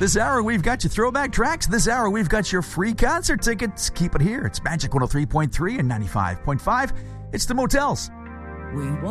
This hour, we've got your throwback tracks. This hour, we've got your free concert tickets. Keep it here. It's Magic 103.3 and 95.5. It's the Motels. We